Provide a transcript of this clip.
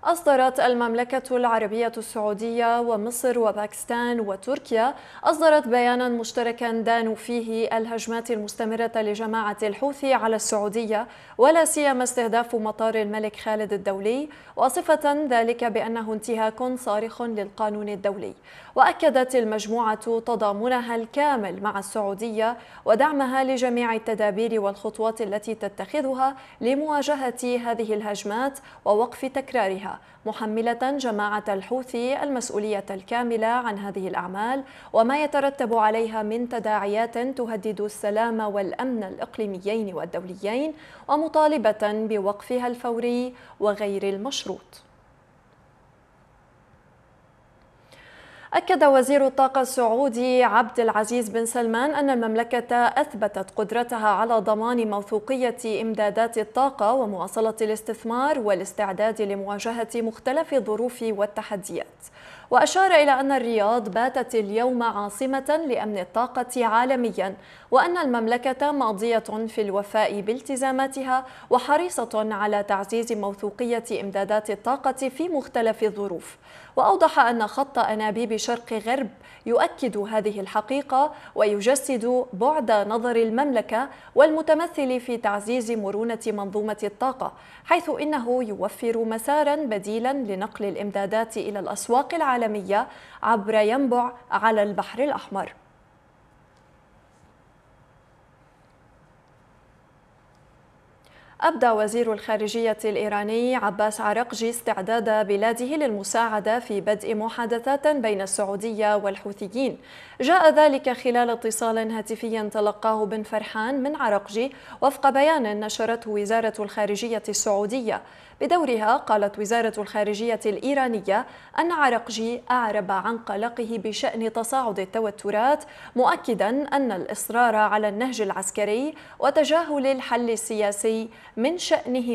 أصدرت المملكة العربية السعودية ومصر وباكستان وتركيا بيانا مشتركا دانوا فيه الهجمات المستمرة لجماعة الحوثي على السعودية، ولا سيما استهداف مطار الملك خالد الدولي، وصفة ذلك بأنه انتهاك صارخ للقانون الدولي. وأكدت المجموعة تضامنها الكامل مع السعودية ودعمها لجميع التدابير والخطوات التي تتخذها لمواجهة هذه الهجمات ووقف تكرارها، محملة جماعة الحوثي المسؤولية الكاملة عن هذه الأعمال وما يترتب عليها من تداعيات تهدد السلام والأمن الإقليميين والدوليين، ومطالبة بوقفها الفوري وغير المشروط. أكد وزير الطاقة السعودي عبد العزيز بن سلمان أن المملكة أثبتت قدرتها على ضمان موثوقية إمدادات الطاقة ومواصلة الاستثمار والاستعداد لمواجهة مختلف الظروف والتحديات. وأشار إلى أن الرياض باتت اليوم عاصمة لأمن الطاقة عالميا، وأن المملكة ماضية في الوفاء بالتزاماتها وحريصة على تعزيز موثوقية إمدادات الطاقة في مختلف الظروف. وأوضح أن خط أنابيب شرق غرب يؤكد هذه الحقيقة ويجسد بعد نظر المملكة والمتمثل في تعزيز مرونة منظومة الطاقة، حيث إنه يوفر مسارا بديلا لنقل الإمدادات إلى الأسواق العالمية عبر ينبع على البحر الأحمر. أبدى وزير الخارجية الإيراني عباس عراقجي استعداد بلاده للمساعدة في بدء محادثات بين السعودية والحوثيين. جاء ذلك خلال اتصال هاتفي تلقاه بن فرحان من عراقجي وفق بيان نشرته وزارة الخارجية السعودية. بدورها قالت وزارة الخارجية الإيرانية أن عراقجي أعرب عن قلقه بشأن تصاعد التوترات، مؤكدا أن الإصرار على النهج العسكري وتجاهل الحل السياسي من شأنه